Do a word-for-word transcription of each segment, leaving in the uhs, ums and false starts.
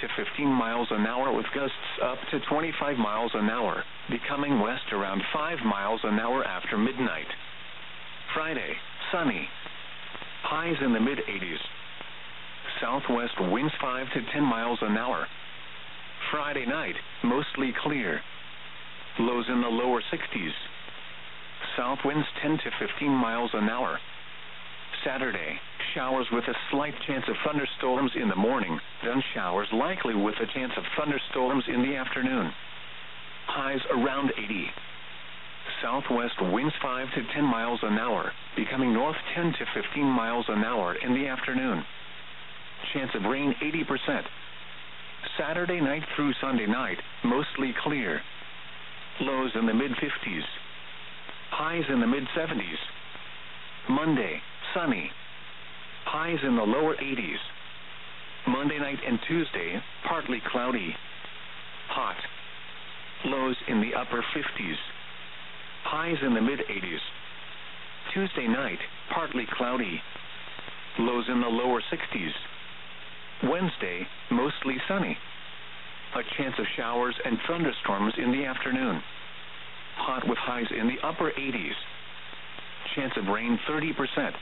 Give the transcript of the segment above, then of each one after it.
to fifteen miles an hour with gusts up to twenty-five miles an hour, becoming west around five miles an hour after midnight. Friday, sunny. Highs in the mid eighties. Southwest winds five to ten miles an hour. Friday night, mostly clear. Lows in the lower sixties. South winds ten to fifteen miles an hour. Saturday, showers with a slight chance of thunderstorms in the morning, then showers likely with a chance of thunderstorms in the afternoon. Highs around eighty. Southwest winds five to ten miles an hour, becoming north ten to fifteen miles an hour in the afternoon. Chance of rain eighty percent. Saturday night through Sunday night, mostly clear. Lows in the mid fifties. Highs in the mid seventies. Monday, sunny. Highs in the lower eighties. Monday night and Tuesday, partly cloudy. Hot. Lows in the upper fifties. Highs in the mid eighties. Tuesday night, partly cloudy. Lows in the lower sixties. Wednesday, mostly sunny. A chance of showers and thunderstorms in the afternoon. Hot with highs in the upper eighties. Chance of rain thirty percent.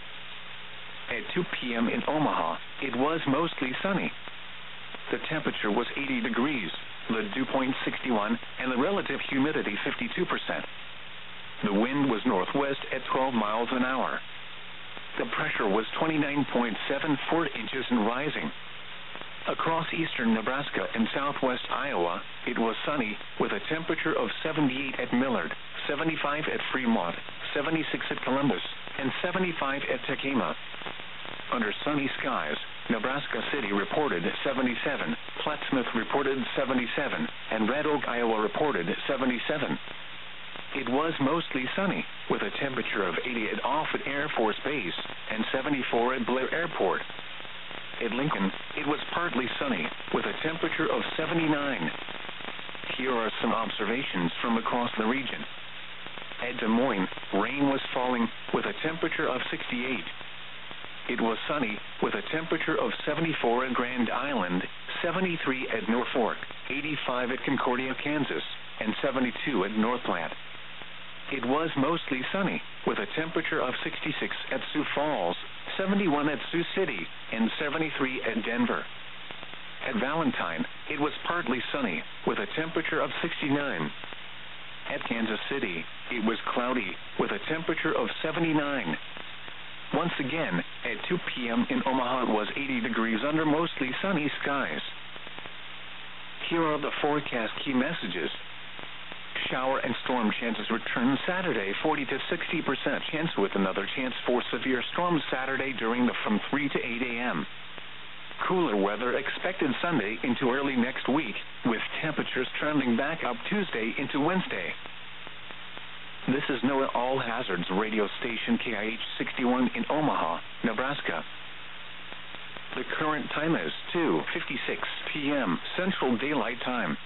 At two p.m. in Omaha, it was mostly sunny. The temperature was eighty degrees, the dew point sixty-one, and the relative humidity fifty-two percent. The wind was northwest at twelve miles an hour. The pressure was twenty-nine point seven four inches and rising. Across eastern Nebraska and southwest Iowa, it was sunny, with a temperature of seventy-eight at Millard, seventy-five at Fremont, seventy-six at Columbus, and seventy-five at Tekema. Under sunny skies, Nebraska City reported seventy-seven, Plattsmouth reported seventy-seven, and Red Oak, Iowa reported seventy-seven. It was mostly sunny, with a temperature of eighty at Offutt Air Force Base and seventy-four at Blair Airport. At Lincoln, it was partly sunny, with a temperature of seventy-nine. Here are some observations from across the region. At Des Moines, rain was falling, with a temperature of sixty-eight. It was sunny, with a temperature of seventy-four at Grand Island, seventy-three at Norfolk, eighty-five at Concordia, Kansas, and seventy-two at North Platte. It was mostly sunny, with a temperature of sixty-six at Sioux Falls, seventy-one at Sioux City, and seventy-three at Denver. At Valentine, it was partly sunny, with a temperature of sixty-nine. At Kansas City, it was cloudy, with a temperature of seventy-nine. Once again, at two p.m. in Omaha, it was eighty degrees under mostly sunny skies. Here are the forecast key messages. Shower and storm chances return Saturday, forty to sixty percent chance, with another chance for severe storms Saturday during the from three to eight a.m. Cooler weather expected Sunday into early next week, with temperatures trending back up Tuesday into Wednesday. This is NOAA All Hazards radio station K I H sixty-one in Omaha, Nebraska. The current time is two fifty-six p.m. Central Daylight Time.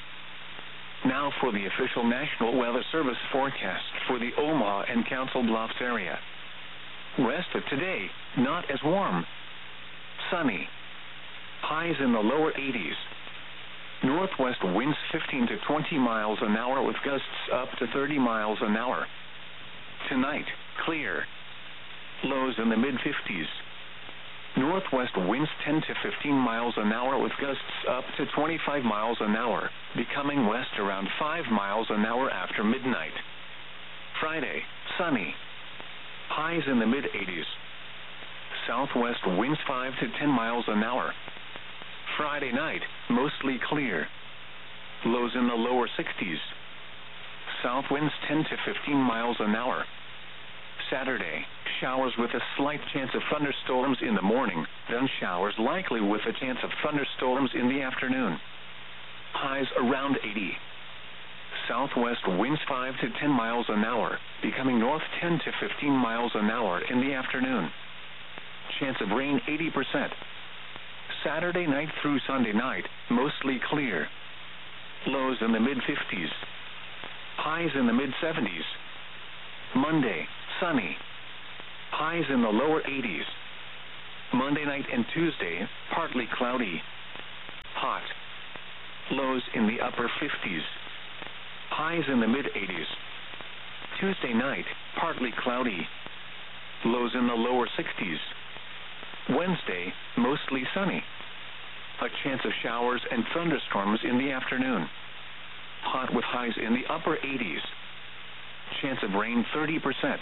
Now for the official National Weather Service forecast for the Omaha and Council Bluffs area. Rest of today, not as warm. Sunny. Highs in the lower eighties. Northwest winds fifteen to twenty miles an hour with gusts up to thirty miles an hour. Tonight, clear. Lows in the mid fifties. Northwest winds ten to fifteen miles an hour with gusts up to twenty-five miles an hour, becoming west around five miles an hour after midnight. Friday, sunny. Highs in the mid eighties. Southwest winds five to ten miles an hour. Friday night, mostly clear. Lows in the lower sixties. South winds ten to fifteen miles an hour. Saturday, showers with a slight chance of thunderstorms in the morning, then showers likely with a chance of thunderstorms in the afternoon. Highs around eighty. Southwest winds five to ten miles an hour, becoming north ten to fifteen miles an hour in the afternoon. Chance of rain eighty percent. Saturday night through Sunday night, mostly clear. Lows in the mid fifties. Highs in the mid seventies. Monday, sunny. Highs in the lower eighties. Monday night and Tuesday, partly cloudy. Lows in the upper fifties. Highs in the mid-eighties. Tuesday night, partly cloudy. Lows in the lower sixties. Wednesday, mostly sunny. A chance of showers and thunderstorms in the afternoon. Hot with highs in the upper eighties. Chance of rain thirty percent.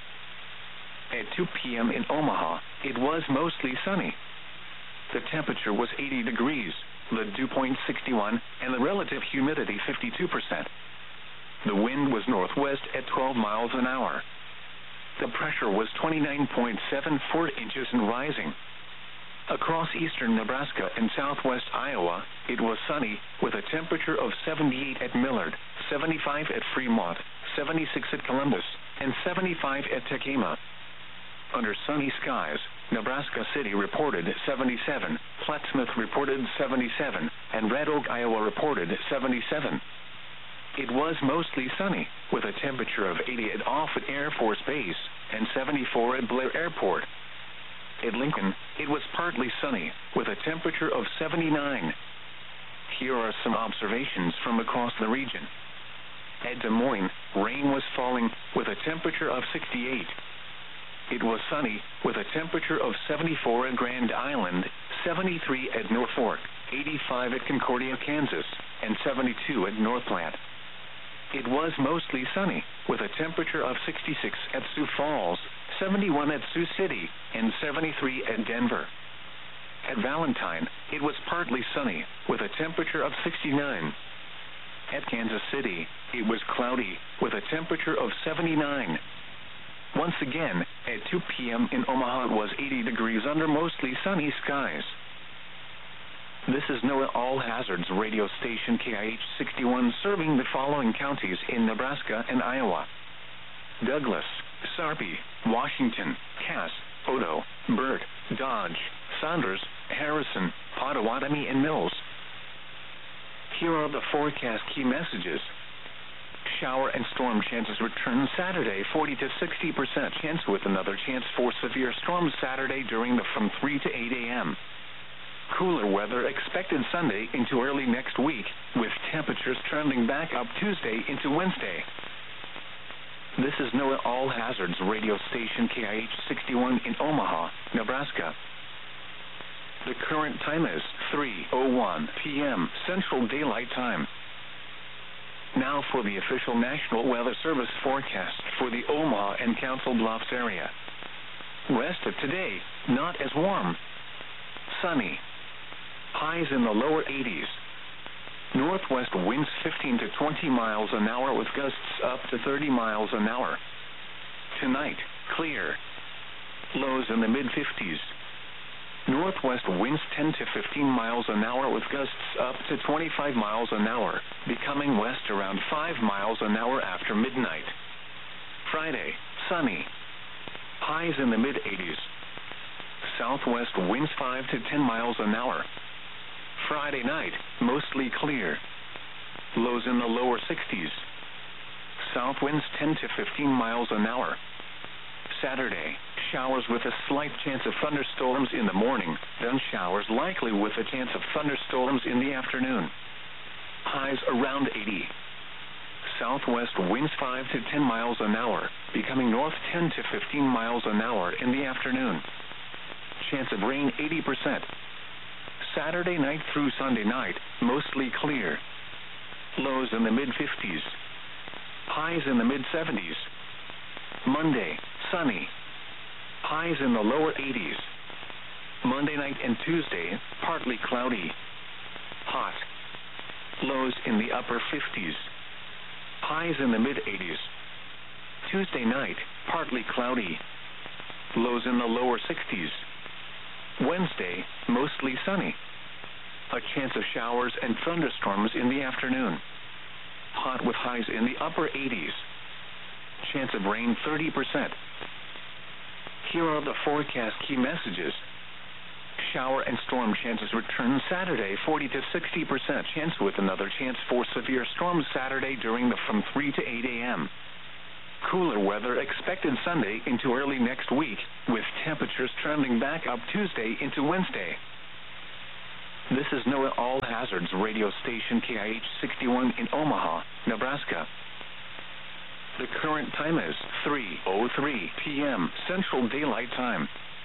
At two p.m. in Omaha, it was mostly sunny. The temperature was eighty degrees, the dew point sixty-one, and the relative humidity fifty-two percent. The wind was northwest at twelve miles an hour. The pressure was twenty-nine point seven four inches and rising. Across eastern Nebraska and southwest Iowa, it was sunny, with a temperature of seventy-eight at Millard, seventy-five at Fremont, seventy-six at Columbus, and seventy-five at Tekamah. Under sunny skies, Nebraska City reported seventy-seven, Plattsmouth reported seventy-seven, and Red Oak, Iowa reported seventy-seven. It was mostly sunny, with a temperature of eighty at Offutt Air Force Base and seventy-four at Blair Airport. At Lincoln, it was partly sunny, with a temperature of seventy-nine. Here are some observations from across the region. At Des Moines, rain was falling, with a temperature of sixty-eight. It was sunny, with a temperature of seventy-four at Grand Island, seventy-three at Norfolk, eighty-five at Concordia, Kansas, and seventy-two at North Platte. It was mostly sunny, with a temperature of sixty-six at Sioux Falls, seventy-one at Sioux City, and seventy-three at Denver. At Valentine, it was partly sunny, with a temperature of sixty-nine. At Kansas City, it was cloudy, with a temperature of seventy-nine. Once again, at two p.m. in Omaha, it was eighty degrees under mostly sunny skies. This is NOAA All Hazards radio station K I H sixty-one, serving the following counties in Nebraska and Iowa: Douglas, Sarpy, Washington, Cass, Odo, Burt, Dodge, Saunders, Harrison, Pottawatomie, and Mills. Here are the forecast key messages. Shower and storm chances return Saturday, forty to sixty percent chance, with another chance for severe storms Saturday during the from three to eight a.m. Cooler weather expected Sunday into early next week, with temperatures trending back up Tuesday into Wednesday. This is NOAA All Hazards radio station K I H sixty-one in Omaha, Nebraska. The current time is three oh one p.m. Central Daylight Time. Now for the official National Weather Service forecast for the Omaha and Council Bluffs area. Rest of today, not as warm. Sunny. Highs in the lower eighties. Northwest winds fifteen to twenty miles an hour, with gusts up to thirty miles an hour. Tonight, clear. Lows in the mid-fifties. Northwest winds ten to fifteen miles an hour, with gusts up to twenty-five miles an hour, becoming west around five miles an hour after midnight. Friday, sunny. Highs in the mid-eighties. Southwest winds five to ten miles an hour. Friday night, mostly clear. Lows in the lower sixties. South winds ten to fifteen miles an hour. Saturday, showers with a slight chance of thunderstorms in the morning, then showers likely with a chance of thunderstorms in the afternoon. Highs around eighty. Southwest winds five to ten miles an hour, becoming north ten to fifteen miles an hour in the afternoon. Chance of rain eighty percent. Saturday night through Sunday night, mostly clear. Lows in the mid-fifties. Highs in the mid-seventies. Monday, sunny. Highs in the lower eighties. Monday night and Tuesday, partly cloudy. Hot. Lows in the upper fifties. Highs in the mid-eighties. Tuesday night, partly cloudy. Lows in the lower sixties. Wednesday, mostly sunny. A chance of showers and thunderstorms in the afternoon. Hot with highs in the upper eighties. Chance of rain thirty percent. Here are the forecast key messages. Shower and storm chances return Saturday, forty to sixty percent chance, with another chance for severe storms Saturday during the from three to eight a.m. Cooler weather expected Sunday into early next week, with temperatures trending back up Tuesday into Wednesday. This is NOAA All Hazards radio station K I H sixty-one in Omaha, Nebraska. The current time is three oh three p m Central Daylight Time.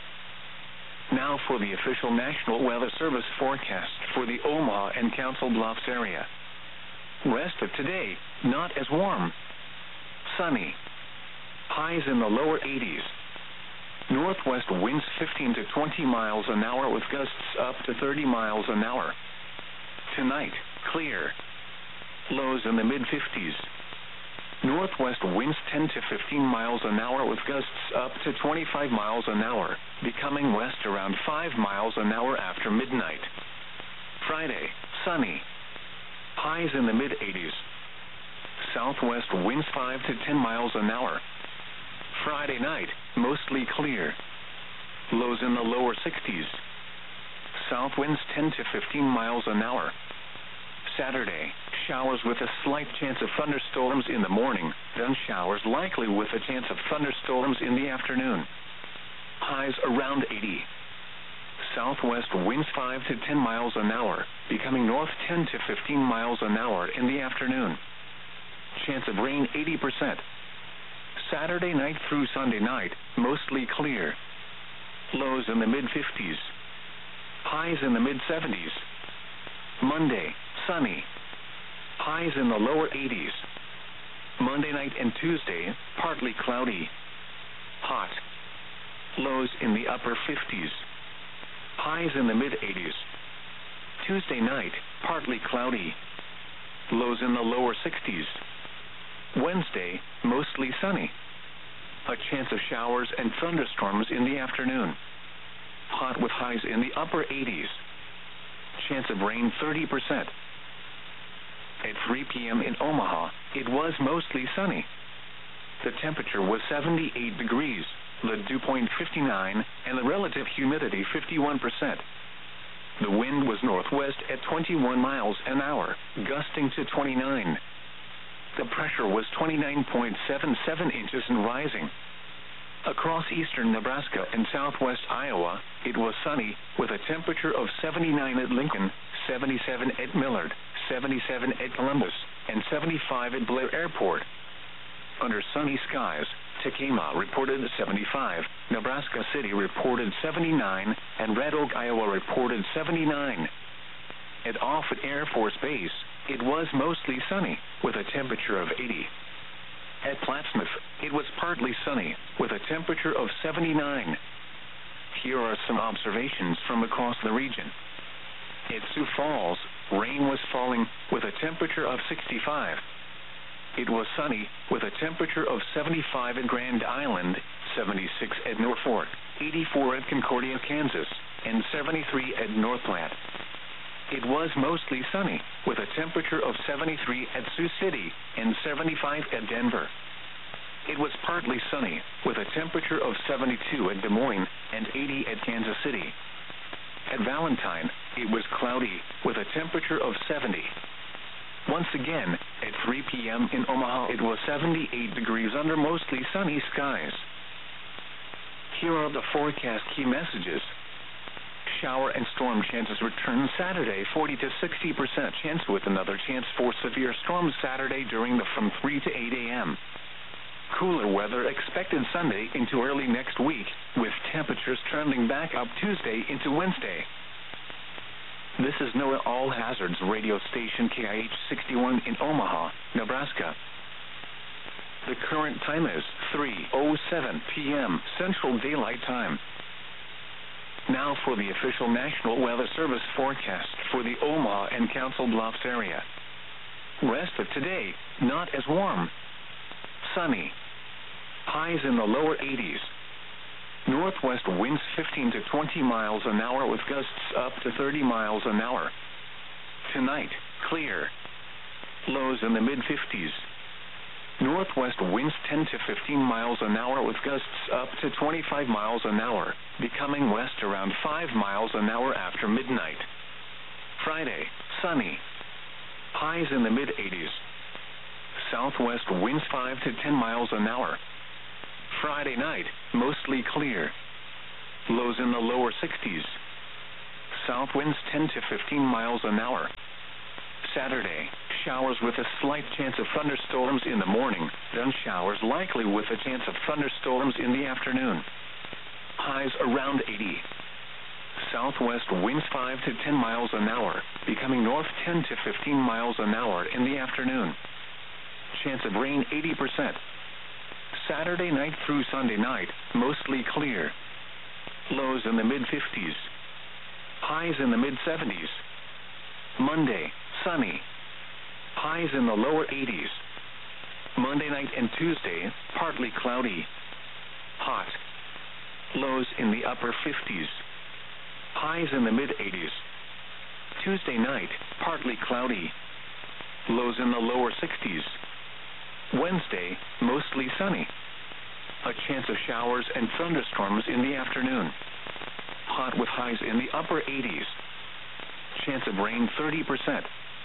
Now for the official National Weather Service forecast for the Omaha and Council Bluffs area. Rest of today, not as warm. Sunny. Highs in the lower eighties. Northwest winds fifteen to twenty miles an hour with gusts up to thirty miles an hour. Tonight, clear. Lows in the mid fifties. Northwest winds ten to fifteen miles an hour with gusts up to twenty-five miles an hour, becoming west around five miles an hour after midnight. Friday, sunny. Highs in the mid eighties. Southwest winds five to ten miles an hour. Friday night, mostly clear. Lows in the lower sixties. South winds ten to fifteen miles an hour. Saturday, showers with a slight chance of thunderstorms in the morning, then showers likely with a chance of thunderstorms in the afternoon. Highs around eighty. Southwest winds five to ten miles an hour, becoming north ten to fifteen miles an hour in the afternoon. Chance of rain eighty percent. Saturday night through Sunday night, mostly clear. Lows in the mid fifties. Highs in the mid seventies. Monday, sunny. Highs in the lower eighties. Monday night and Tuesday, partly cloudy. Hot. Lows in the upper fifties. Highs in the mid eighties. Tuesday night, partly cloudy. Lows in the lower sixties. Wednesday, mostly sunny. A chance of showers and thunderstorms in the afternoon. Hot with highs in the upper eighties. Chance of rain thirty percent. At three p m in Omaha, it was mostly sunny. The temperature was seventy-eight degrees, the dew point fifty-nine, and the relative humidity fifty-one percent. The wind was northwest at twenty-one miles an hour, gusting to twenty-nine. The pressure was twenty-nine point seven seven inches and rising. Across eastern Nebraska and southwest Iowa, it was sunny, with a temperature of seventy-nine at Lincoln, seventy-seven at Millard, seventy-seven at Columbus, and seventy-five at Blair Airport. Under sunny skies, Tacoma reported seventy-five, Nebraska City reported seventy-nine, and Red Oak, Iowa reported seventy-nine. At Offutt Air Force Base, it was mostly sunny, with a temperature of eighty. At Plattsmouth, it was partly sunny, with a temperature of seventy-nine. Here are some observations from across the region. At Sioux Falls, rain was falling, with a temperature of sixty-five. It was sunny, with a temperature of seventy-five at Grand Island, seventy-six at Norfolk, eighty-four at Concordia, Kansas, and seventy-three at North Platte. It was mostly sunny, with a temperature of seventy-three at Sioux City and seventy-five at Denver. It was partly sunny, with a temperature of seventy-two at Des Moines and eighty at Kansas City. At Valentine, it was cloudy, with a temperature of seventy. Once again, at three p m in Omaha, it was seventy-eight degrees under mostly sunny skies. Here are the forecast key messages. Shower and storm chances return Saturday, forty to sixty percent chance, with another chance for severe storms Saturday during the from three to eight a m Cooler weather expected Sunday into early next week, with temperatures trending back up Tuesday into Wednesday. This is NOAA All Hazards radio station K I H sixty-one in Omaha, Nebraska. The current time is three oh seven p m Central Daylight Time. Now for the official National Weather Service forecast for the Omaha and Council Bluffs area. Rest of today, not as warm. Sunny. Highs in the lower eighties. Northwest winds fifteen to twenty miles an hour with gusts up to thirty miles an hour. Tonight, clear. Lows in the mid fifties. Northwest winds ten to fifteen miles an hour with gusts up to twenty-five miles an hour, becoming west around five miles an hour after midnight. Friday, sunny. Highs in the mid eighties. Southwest winds five to ten miles an hour. Friday night, mostly clear. Lows in the lower sixties. South winds ten to fifteen miles an hour. Saturday, showers with a slight chance of thunderstorms in the morning, then showers likely with a chance of thunderstorms in the afternoon. Highs around eighty. Southwest winds five to ten miles an hour, becoming north ten to fifteen miles an hour in the afternoon. Chance of rain eighty percent. Saturday night through Sunday night, mostly clear. Lows in the mid fifties. Highs in the mid seventies. Monday, sunny. Highs in the lower eighties. Monday night and Tuesday, partly cloudy. Hot. Lows in the upper fifties. Highs in the mid eighties. Tuesday night, partly cloudy. Lows in the lower sixties. Wednesday, mostly sunny. A chance of showers and thunderstorms in the afternoon. Hot with highs in the upper eighties. Chance of rain thirty percent.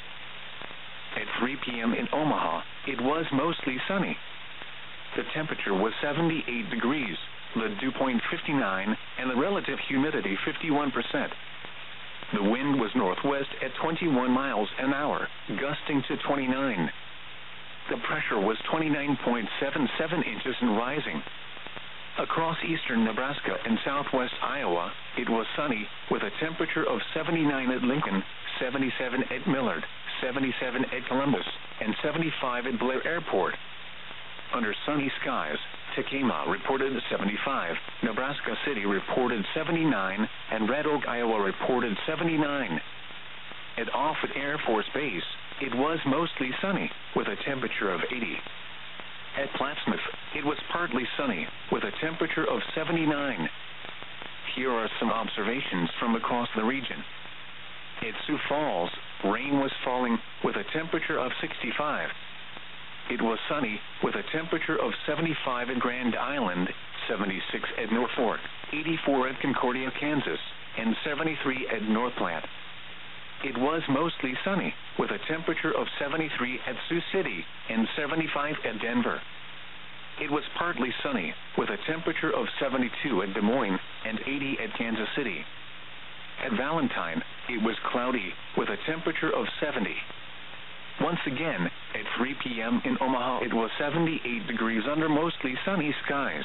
At three p.m. in Omaha, it was mostly sunny. The temperature was seventy-eight degrees, the dew point fifty-nine, and the relative humidity fifty-one percent. The wind was northwest at twenty-one miles an hour, gusting to twenty-nine. The pressure was twenty-nine point seven seven inches and rising. Across eastern Nebraska and southwest Iowa, it was sunny, with a temperature of seventy-nine at Lincoln, seventy-seven at Millard, seventy-seven at Columbus, and seventy-five at Blair Airport. Under sunny skies, Tekema reported seventy-five, Nebraska City reported seventy-nine, and Red Oak, Iowa reported seventy-nine. At Offutt Air Force Base, it was mostly sunny, with a temperature of eighty. At Plattsmouth, it was partly sunny, with a temperature of seventy-nine. Here are some observations from across the region. At Sioux Falls, rain was falling, with a temperature of sixty-five. It was sunny, with a temperature of seventy-five at Grand Island, seventy-six at Norfolk, eighty-four at Concordia, Kansas, and seventy-three at North Platte. It was mostly sunny, with a temperature of seventy-three at Sioux City and seventy-five at Denver. It was partly sunny, with a temperature of seventy-two at Des Moines and eighty at Kansas City. At Valentine, it was cloudy, with a temperature of seventy. Once again, at three p.m. in Omaha, it was seventy-eight degrees under mostly sunny skies.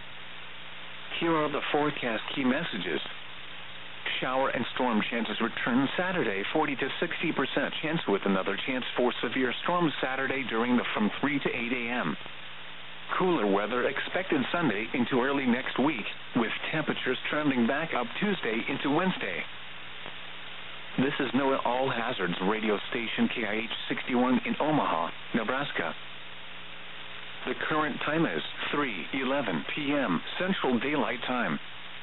Here are the forecast key messages. Shower and storm chances return Saturday, forty to sixty percent chance, with another chance for severe storms Saturday during the from three to eight a.m. Cooler weather expected Sunday into early next week, with temperatures trending back up Tuesday into Wednesday. This is NOAA All Hazards radio station K I H sixty-one in Omaha, Nebraska. The current time is three eleven p.m. Central Daylight Time.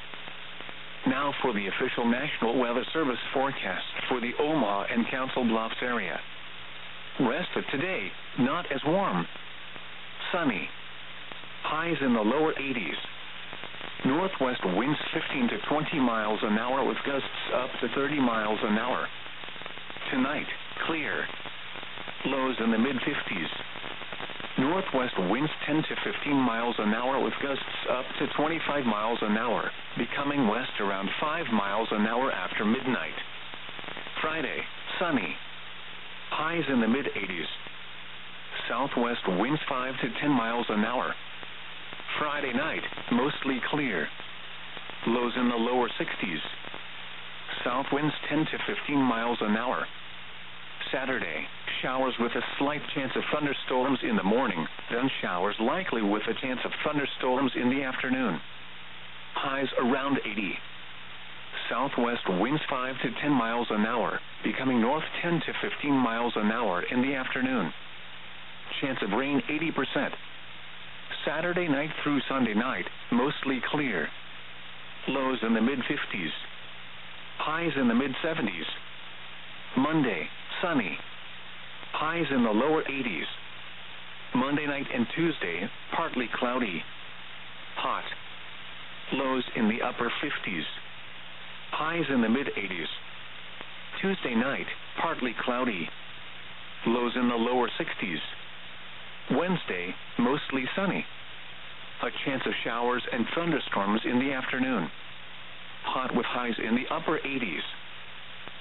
Now for the official National Weather Service forecast for the Omaha and Council Bluffs area. Rest of today, not as warm. Sunny. Highs in the lower eighties. Northwest winds fifteen to twenty miles an hour with gusts up to thirty miles an hour. Tonight, clear. Lows in the mid fifties. Northwest winds ten to fifteen miles an hour with gusts up to twenty-five miles an hour, becoming west around five miles an hour after midnight. Friday, sunny. Highs in the mid eighties. Southwest winds five to ten miles an hour. Friday night, mostly clear. Lows in the lower sixties. South winds ten to fifteen miles an hour. Saturday, showers with a slight chance of thunderstorms in the morning, then showers likely with a chance of thunderstorms in the afternoon. Highs around eighty. Southwest winds five to ten miles an hour, becoming north ten to fifteen miles an hour in the afternoon. Chance of rain eighty percent. Saturday night through Sunday night, mostly clear. Lows in the mid fifties. Highs in the mid seventies. Monday, sunny. Highs in the lower eighties. Monday night and Tuesday, partly cloudy. Hot. Lows in the upper fifties. Highs in the mid eighties. Tuesday night, partly cloudy. Lows in the lower sixties. Wednesday, mostly sunny. A chance of showers and thunderstorms in the afternoon. Hot with highs in the upper eighties.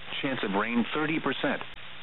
Chance of rain thirty percent.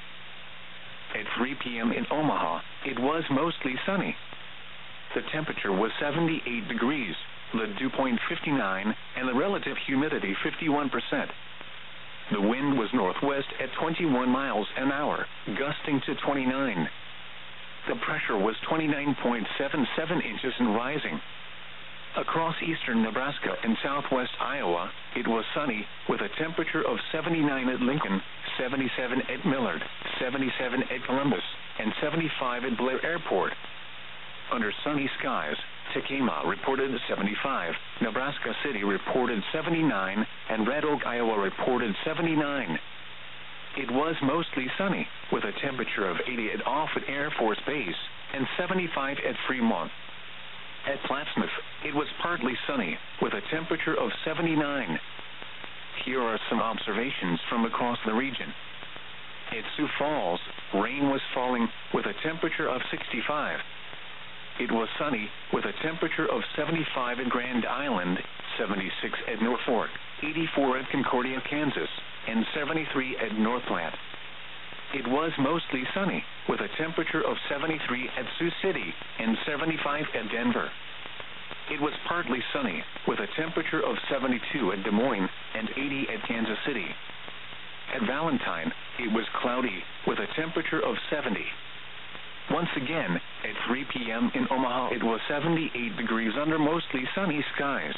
At three p.m. in Omaha, it was mostly sunny. The temperature was seventy-eight degrees, the dew point fifty-nine, and the relative humidity fifty-one percent. The wind was northwest at twenty-one miles an hour, gusting to twenty-nine. The pressure was twenty-nine point seven seven inches and rising. Across eastern Nebraska and southwest Iowa, it was sunny, with a temperature of seventy-nine at Lincoln, seventy-seven at Millard, seventy-seven at Columbus, and seventy-five at Blair Airport. Under sunny skies, Tekamah reported seventy-five, Nebraska City reported seventy-nine, and Red Oak, Iowa reported seventy-nine. It was mostly sunny, with a temperature of eighty at Offutt Air Force Base and seventy-five at Fremont. At Plattsmouth, it was partly sunny, with a temperature of seventy-nine. Here are some observations from across the region. At Sioux Falls, rain was falling, with a temperature of sixty-five. It was sunny, with a temperature of seventy-five at Grand Island, seventy-six at Norfolk, eighty-four at Concordia, Kansas, and seventy-three at North Platte. It was mostly sunny, with a temperature of seventy-three at Sioux City and seventy-five at Denver. It was partly sunny, with a temperature of seventy-two at Des Moines and eighty at Kansas City. At Valentine, it was cloudy, with a temperature of seventy. Once again, at three p.m. in Omaha, it was seventy-eight degrees under mostly sunny skies.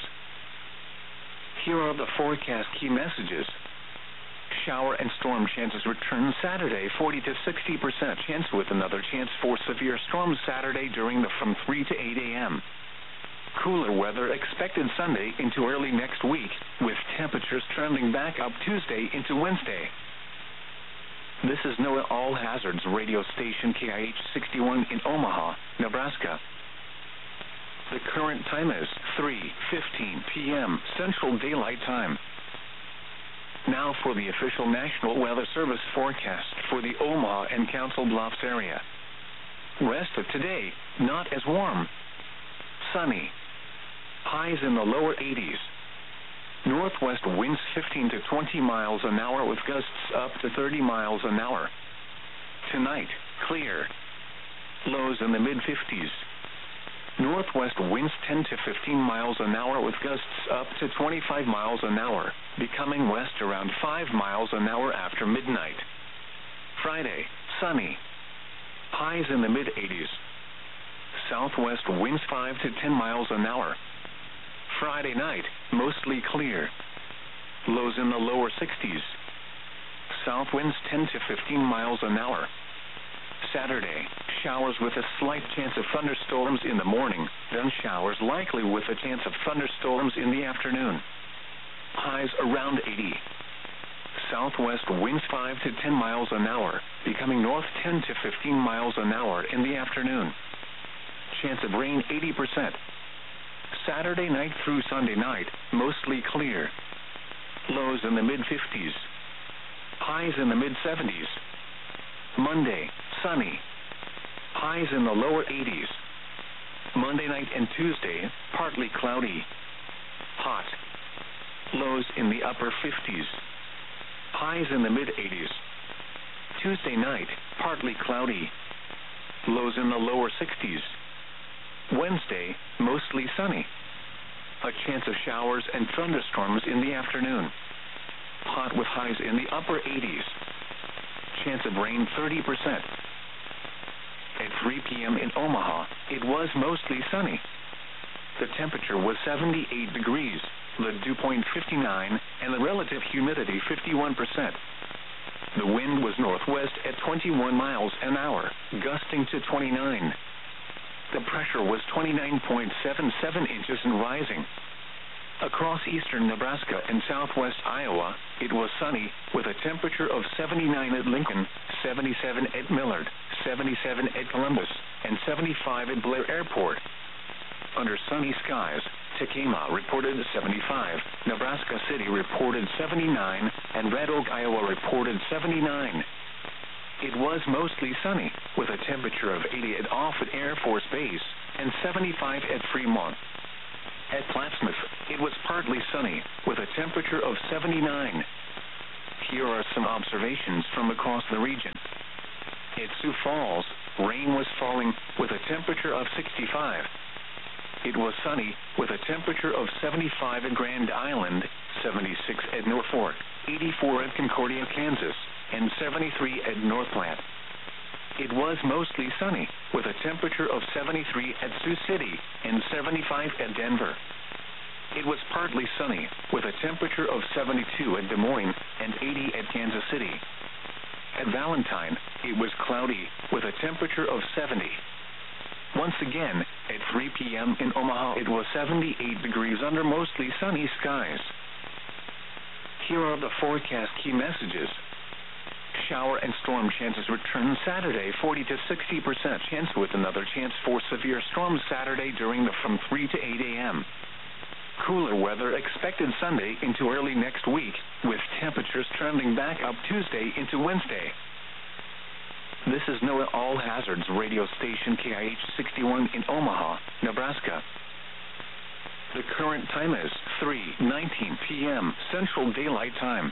Here are the forecast key messages. Shower and storm chances return Saturday, forty to sixty percent chance, with another chance for severe storms Saturday during the from three to eight a.m. Cooler weather expected Sunday into early next week, with temperatures trending back up Tuesday into Wednesday. This is NOAA All Hazards radio station K I H sixty-one in Omaha, Nebraska. The current time is three fifteen p.m. Central Daylight Time. Now for the official National Weather Service forecast for the Omaha and Council Bluffs area. Rest of today, not as warm. Sunny. Highs in the lower eighties. Northwest winds fifteen to twenty miles an hour with gusts up to thirty miles an hour. Tonight, clear. Lows in the mid-fifties. Northwest winds ten to fifteen miles an hour with gusts up to twenty-five miles an hour, becoming west around five miles an hour after midnight. Friday, sunny. Highs in the mid-eighties. Southwest winds five to ten miles an hour. Friday night, mostly clear. Lows in the lower sixties. South winds ten to fifteen miles an hour. Saturday, showers with a slight chance of thunderstorms in the morning, then showers likely with a chance of thunderstorms in the afternoon. Highs around eighty. Southwest winds five to ten miles an hour, becoming north ten to fifteen miles an hour in the afternoon. Chance of rain eighty percent. Saturday night through Sunday night, mostly clear. Lows in the mid-fifties. Highs in the mid-seventies. Monday, sunny. Highs in the lower eighties. Monday night and Tuesday, partly cloudy. Hot. Lows in the upper fifties. Highs in the mid-eighties. Tuesday night, partly cloudy. Lows in the lower sixties. Wednesday, mostly sunny. A chance of showers and thunderstorms in the afternoon. Hot with highs in the upper eighties. Chance of rain thirty percent. At three p.m. in Omaha, it was mostly sunny. The temperature was seventy-eight degrees, the dew point fifty-nine, and the relative humidity fifty-one percent. The wind was northwest at twenty-one miles an hour, gusting to twenty-nine. The pressure was twenty-nine point seven seven inches and rising. Across eastern Nebraska and southwest Iowa, it was sunny, with a temperature of seventy-nine at Lincoln, seventy-seven at Millard, seventy-seven at Columbus, and seventy-five at Blair Airport. Under sunny skies, Tekamah reported seventy-five, Nebraska City reported seventy-nine, and Red Oak, Iowa reported seventy-nine. It was mostly sunny, with a temperature of eighty at Offutt Air Force Base and seventy-five at Fremont. At Plattsmouth, it was partly sunny, with a temperature of seventy-nine. Here are some observations from across the region. At Sioux Falls, rain was falling with a temperature of sixty-five. It was sunny with a temperature of seventy-five at Grand Island, seventy-six at North Fork, eighty-four at Concordia, Kansas, and seventy-three at North Platte. It was mostly sunny with a temperature of seventy-three at Sioux City and seventy-five at Denver. It was partly sunny with a temperature of seventy-two at Des Moines and eighty at Kansas City. At Valentine, it was cloudy with a temperature of seventy. Once again, at three p.m. in Omaha, it was seventy-eight degrees under mostly sunny skies. Here are the forecast key messages. Shower and storm chances return Saturday, forty to sixty percent chance with another chance for severe storms Saturday during the from three to eight a.m. Cooler weather expected Sunday into early next week, with temperatures trending back up Tuesday into Wednesday. This is NOAA All Hazards radio station K I H sixty-one in Omaha, Nebraska. The current time is three nineteen p.m. Central Daylight Time.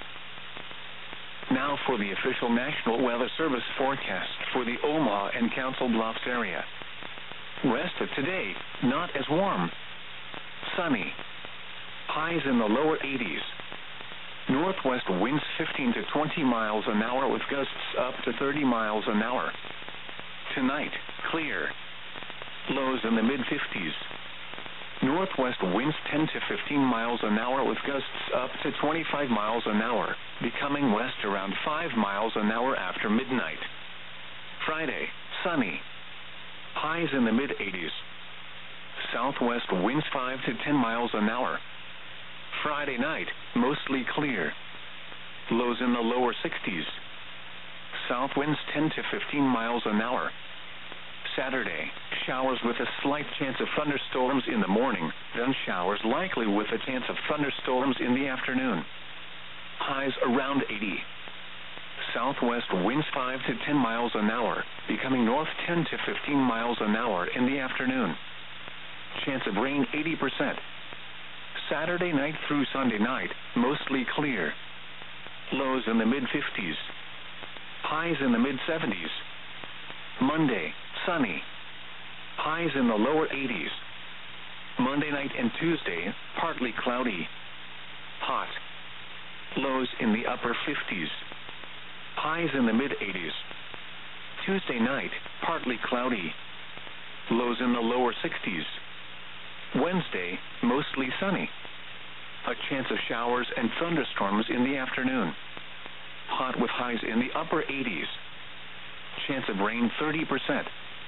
Now for the official National Weather Service forecast for the Omaha and Council Bluffs area. Rest of today, not as warm. Sunny. Highs in the lower eighties. Northwest winds fifteen to twenty miles an hour with gusts up to thirty miles an hour. Tonight, clear. Lows in the mid fifties. Northwest winds ten to fifteen miles an hour with gusts up to twenty-five miles an hour, becoming west around five miles an hour after midnight. Friday, sunny. Highs in the mid eighties. Southwest winds five to ten miles an hour. Friday night, mostly clear. Lows in the lower sixties. South winds ten to fifteen miles an hour. Saturday, showers with a slight chance of thunderstorms in the morning, then showers likely with a chance of thunderstorms in the afternoon. Highs around eighty. Southwest winds five to ten miles an hour, becoming north ten to fifteen miles an hour in the afternoon. Chance of rain eighty percent. Saturday night through Sunday night, mostly clear. Lows in the mid fifties. Highs in the mid seventies. Monday, sunny. Highs in the lower eighties. Monday night and Tuesday, partly cloudy. Hot. Lows in the upper fifties. Highs in the mid eighties. Tuesday night, partly cloudy. Lows in the lower sixties. Wednesday, mostly sunny. A chance of showers and thunderstorms in the afternoon. Hot with highs in the upper eighties. Chance of rain thirty percent.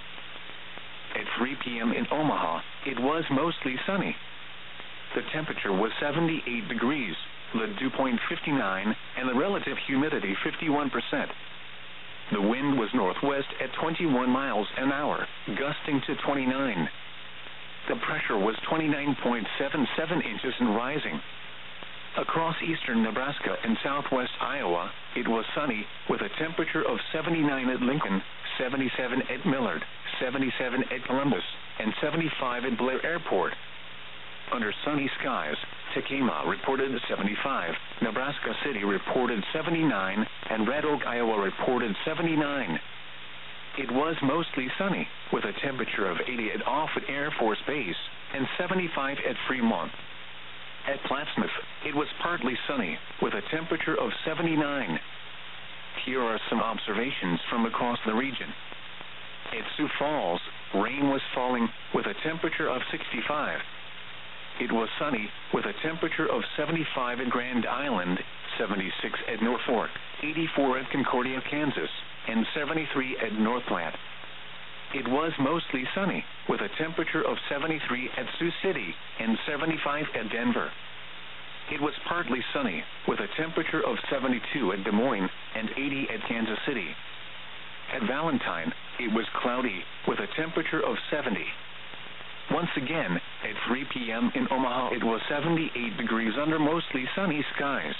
At three p.m. in Omaha, it was mostly sunny. The temperature was seventy-eight degrees, the dew point fifty-nine, and the relative humidity fifty-one percent. The wind was northwest at twenty-one miles an hour, gusting to twenty-nine. The pressure was twenty-nine point seven seven inches and rising. Across eastern Nebraska and southwest Iowa, it was sunny with a temperature of seventy-nine at Lincoln, seventy-seven at Millard, seventy-seven at Columbus, and seventy-five at Blair Airport. Under sunny skies, Tekamah reported seventy-five, Nebraska City reported seventy-nine, and Red Oak, Iowa reported seventy-nine. It was mostly sunny, with a temperature of eighty at Offutt Air Force Base and seventy-five at Fremont. At Plattsmouth, it was partly sunny, with a temperature of seventy-nine. Here are some observations from across the region. At Sioux Falls, rain was falling, with a temperature of sixty-five. It was sunny, with a temperature of seventy-five at Grand Island, seventy-six at North Fork, eighty-four at Concordia, Kansas, and seventy-three at North Platte. It was mostly sunny, with a temperature of seventy-three at Sioux City and seventy-five at Denver. It was partly sunny, with a temperature of seventy-two at Des Moines and eighty at Kansas City. At Valentine, it was cloudy, with a temperature of seventy. Once again, at three p.m. in Omaha, it was seventy-eight degrees under mostly sunny skies.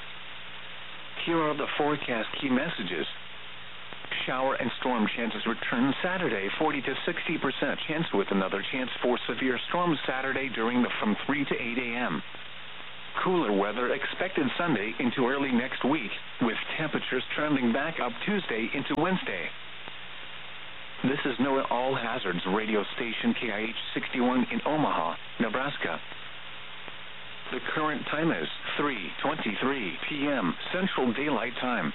Here are the forecast key messages. Shower and storm chances return Saturday, forty to sixty percent chance with another chance for severe storms Saturday during the from three to eight a.m. Cooler weather expected Sunday into early next week, with temperatures trending back up Tuesday into Wednesday. This is NOAA All Hazards radio station K I H sixty-one in Omaha, Nebraska. The current time is three twenty-three p m Central Daylight Time.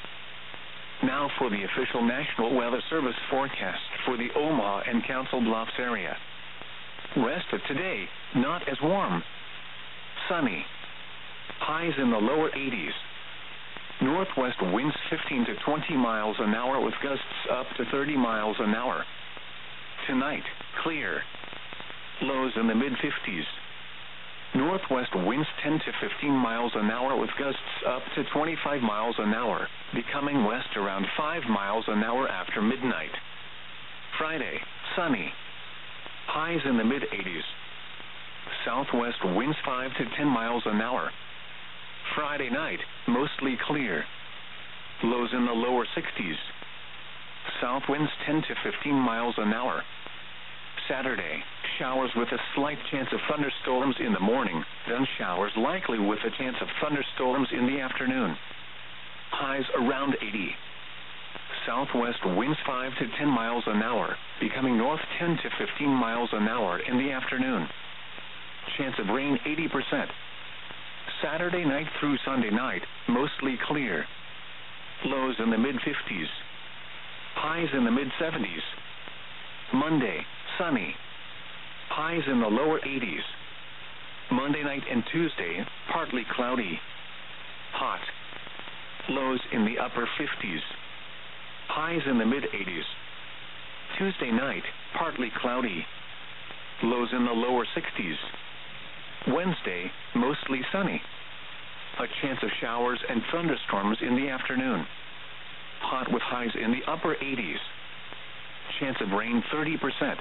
Now for the official National Weather Service forecast for the Omaha and Council Bluffs area. Rest of today, not as warm. Sunny. Highs in the lower eighties. Northwest winds fifteen to twenty miles an hour with gusts up to thirty miles an hour. Tonight, clear. Lows in the mid fifties. Northwest winds ten to fifteen miles an hour with gusts up to twenty-five miles an hour, becoming west around five miles an hour after midnight. Friday, sunny. Highs in the mid eighties. Southwest winds five to ten miles an hour. Friday night, mostly clear. Lows in the lower sixties. South winds ten to fifteen miles an hour. Saturday, showers with a slight chance of thunderstorms in the morning, then showers likely with a chance of thunderstorms in the afternoon. Highs around eighty. Southwest winds five to ten miles an hour, becoming north ten to fifteen miles an hour in the afternoon. Chance of rain eighty percent. Saturday night through Sunday night, mostly clear. Lows in the mid fifties. Highs in the mid seventies. Monday, sunny. Highs in the lower eighties. Monday night and Tuesday, partly cloudy. Hot. Lows in the upper fifties. Highs in the mid eighties. Tuesday night, partly cloudy. Lows in the lower sixties. Wednesday, mostly sunny. A chance of showers and thunderstorms in the afternoon. Hot with highs in the upper eighties. Chance of rain thirty percent.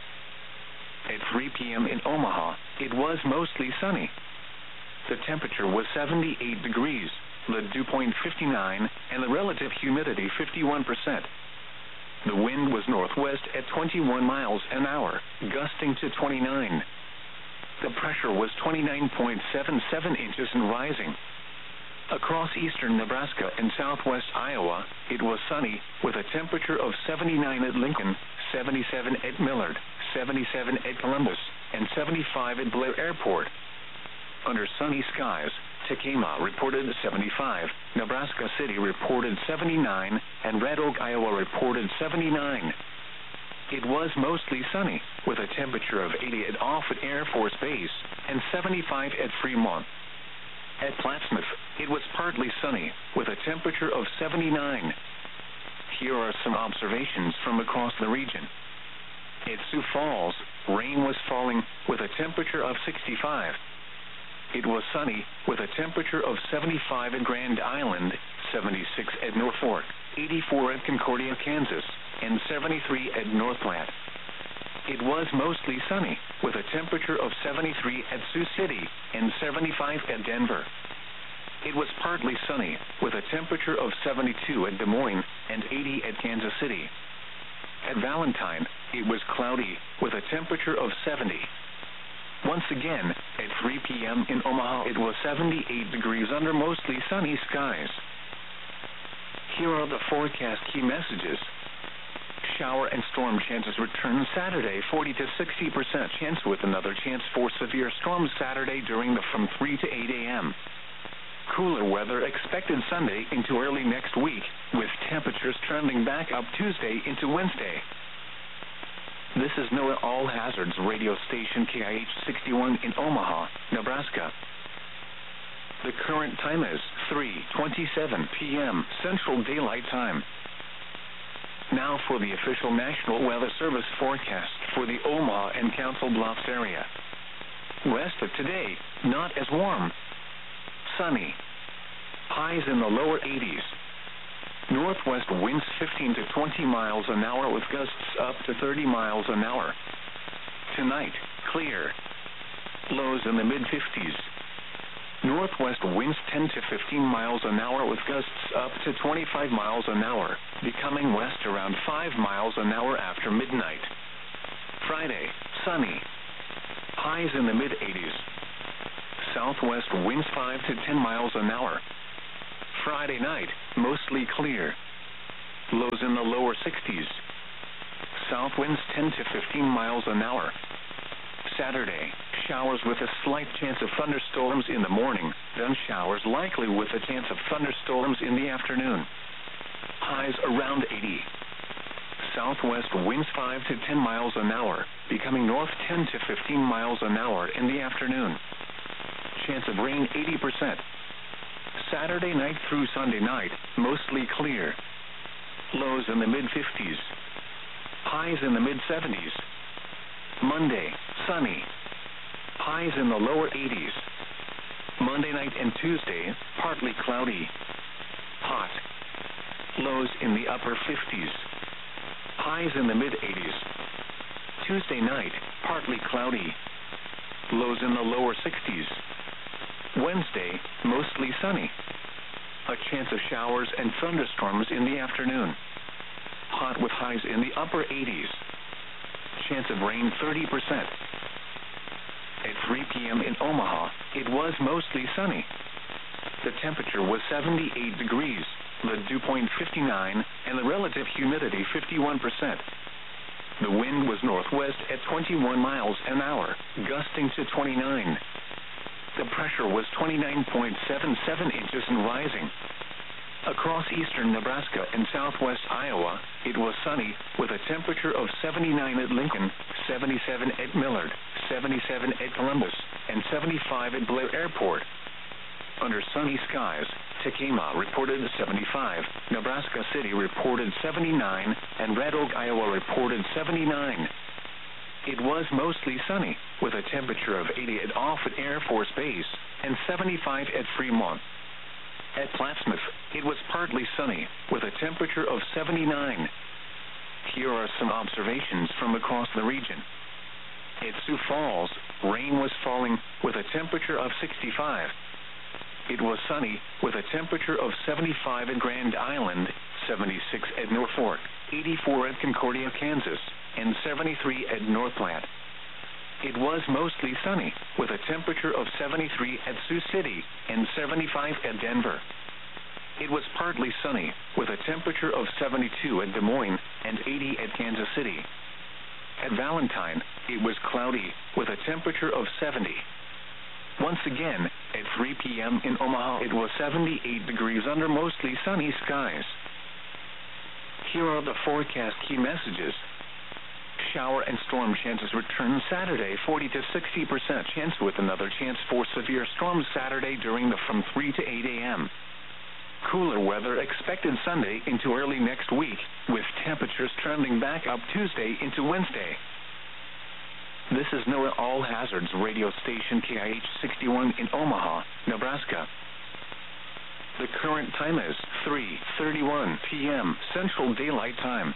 At three p m in Omaha, it was mostly sunny. The temperature was seventy-eight degrees, the dew point fifty-nine, and the relative humidity fifty-one percent. The wind was northwest at twenty-one miles an hour, gusting to twenty-nine. The pressure was twenty-nine point seven seven inches and rising. Across eastern Nebraska and southwest Iowa, it was sunny, with a temperature of seventy-nine at Lincoln, seventy-seven at Millard, seventy-seven at Columbus, and seventy-five at Blair Airport. Under sunny skies, Tekamah reported seventy-five, Nebraska City reported seventy-nine, and Red Oak, Iowa reported seventy-nine. It was mostly sunny, with a temperature of eighty at Offutt Air Force Base and seventy-five at Fremont. At Plattsmouth, it was partly sunny, with a temperature of seventy-nine. Here are some observations from across the region. At Sioux Falls, rain was falling, with a temperature of sixty-five. It was sunny, with a temperature of seventy-five at Grand Island, seventy-six at North Fork, eighty-four at Concordia, Kansas, and seventy-three at North Platte. It was mostly sunny, with a temperature of seventy-three at Sioux City and seventy-five at Denver. It was partly sunny, with a temperature of seventy-two at Des Moines and eighty at Kansas City. At Valentine, it was cloudy, with a temperature of seventy. Once again, at three p m in Omaha, it was seventy-eight degrees under mostly sunny skies. Here are the forecast key messages. Shower and storm chances return Saturday, forty to sixty percent chance, with another chance for severe storms Saturday during the from three to eight a m Cooler weather expected Sunday into early next week, with temperatures trending back up Tuesday into Wednesday. This is NOAA All Hazards radio station K I H sixty-one in Omaha, Nebraska. The current time is three twenty-seven p m Central Daylight Time. Now for the official National Weather Service forecast for the Omaha and Council Bluffs area. Rest of today, not as warm. Sunny. Highs in the lower eighties. Northwest winds fifteen to twenty miles an hour with gusts up to thirty miles an hour. Tonight, clear. Lows in the mid fifties. Northwest winds ten to fifteen miles an hour with gusts up to twenty-five miles an hour, becoming west around five miles an hour after midnight. Friday, sunny. Highs in the mid eighties. Southwest winds five to ten miles an hour. Friday night, mostly clear. Lows in the lower sixties. South winds ten to fifteen miles an hour. Saturday, showers with a slight chance of thunderstorms in the morning, then showers likely with a chance of thunderstorms in the afternoon. Highs around eighty. Southwest winds five to ten miles an hour, becoming north ten to fifteen miles an hour in the afternoon. Chance of rain eighty percent. Saturday night through Sunday night, mostly clear. Lows in the mid fifties. Highs in the mid seventies. Monday, sunny. Highs in the lower eighties. Monday night and Tuesday, partly cloudy. Hot. Lows in the upper fifties. Highs in the mid eighties. Tuesday night, partly cloudy. Lows in the lower sixties. Wednesday, mostly sunny. A chance of showers and thunderstorms in the afternoon. Hot with highs in the upper eighties. Chance of rain thirty percent. At three p.m. in Omaha, it was mostly sunny. The temperature was seventy-eight degrees, the dew point fifty-nine, and the relative humidity fifty-one percent. The wind was northwest at twenty-one miles an hour, gusting to twenty-nine. The pressure was twenty-nine point seven seven inches and rising. Across eastern Nebraska and southwest Iowa, it was sunny, with a temperature of seventy-nine at Lincoln, seventy-seven at Millard, seventy-seven at Columbus, and seventy-five at Blair Airport. Under sunny skies, Tekamah reported seventy-five, Nebraska City reported seventy-nine, and Red Oak, Iowa reported seventy-nine. It was mostly sunny, with a temperature of eighty at Offutt Air Force Base and seventy-five at Fremont. At Plattsmouth, it was partly sunny, with a temperature of seventy-nine. Here are some observations from across the region. At Sioux Falls, rain was falling, with a temperature of sixty-five. It was sunny, with a temperature of seventy-five at Grand Island, seventy-six at Norfolk, eighty-four at Concordia, Kansas, and seventy-three at North Platte. It was mostly sunny, with a temperature of seventy-three at Sioux City and seventy-five at Denver. It was partly sunny, with a temperature of seventy-two at Des Moines and eighty at Kansas City. At Valentine, it was cloudy, with a temperature of seventy. Once again, at three p.m. in Omaha, it was seventy-eight degrees under mostly sunny skies. Here are the forecast key messages. Shower and storm chances return Saturday, forty to sixty percent chance, with another chance for severe storms Saturday during the from three to eight a.m. Cooler weather expected Sunday into early next week, with temperatures trending back up Tuesday into Wednesday. This is NOAA All Hazards radio station K I H sixty-one in Omaha, Nebraska. The current time is three thirty-one p.m. Central Daylight Time.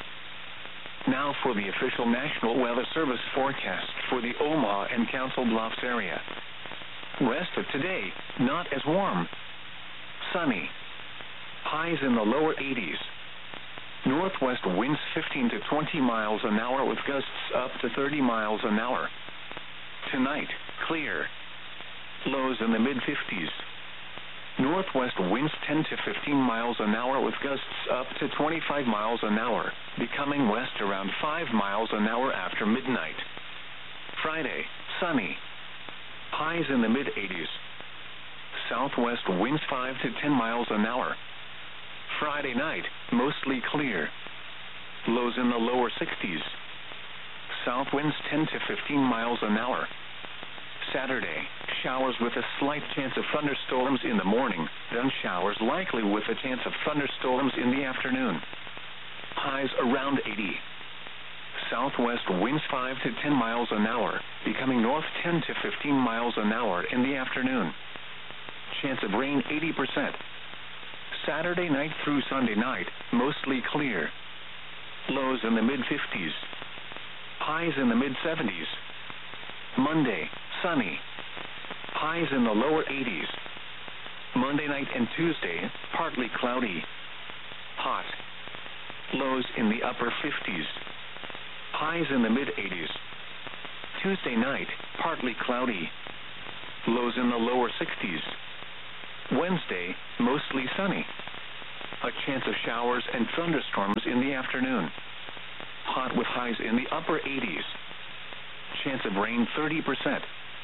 Now for the official National Weather Service forecast for the Omaha and Council Bluffs area. Rest of today, not as warm. Sunny. Highs in the lower eighties. Northwest winds fifteen to twenty miles an hour with gusts up to thirty miles an hour. Tonight, clear. Lows in the mid fifties. Northwest winds ten to fifteen miles an hour with gusts up to twenty-five miles an hour, becoming west around five miles an hour after midnight. Friday, sunny. Highs in the mid eighties. Southwest winds five to ten miles an hour. Friday night, mostly clear. Lows in the lower sixties. South winds ten to fifteen miles an hour. Saturday, showers with a slight chance of thunderstorms in the morning, then showers likely with a chance of thunderstorms in the afternoon. Highs around eighty. Southwest winds five to ten miles an hour, becoming north ten to fifteen miles an hour in the afternoon. Chance of rain eighty percent. Saturday night through Sunday night, mostly clear. Lows in the mid fifties. Highs in the mid seventies. Monday, sunny. Highs in the lower eighties. Monday night and Tuesday, partly cloudy. Hot. Lows in the upper fifties. Highs in the mid eighties. Tuesday night, partly cloudy. lows in the lower sixties. Wednesday, mostly sunny. A chance of showers and thunderstorms in the afternoon. Hot with highs in the upper eighties. Chance of rain thirty percent.